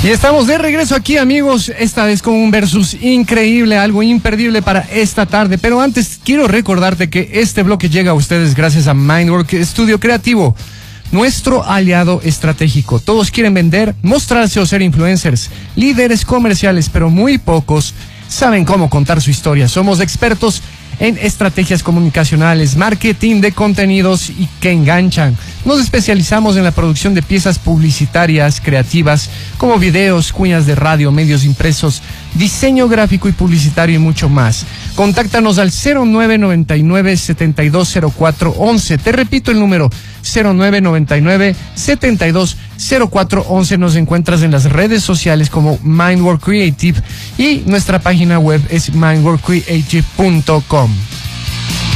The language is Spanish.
Y estamos de regreso aquí, amigos, esta vez con un versus increíble, algo imperdible para esta tarde. Pero antes quiero recordarte que este bloque llega a ustedes gracias a Mindwork Estudio Creativo, nuestro aliado estratégico. Todos quieren vender, mostrarse o ser influencers, líderes comerciales, pero muy pocos saben cómo contar su historia. Somos expertos en estrategias comunicacionales, marketing de contenidos y que enganchan. Nos especializamos en la producción de piezas publicitarias creativas como videos, cuñas de radio, medios impresos, diseño gráfico y publicitario y mucho más. Contáctanos al 0999-720411. Te repito el número, 0999-720411. Nos encuentras en las redes sociales como Mindwork Creative y nuestra página web es mindworkcreative.com.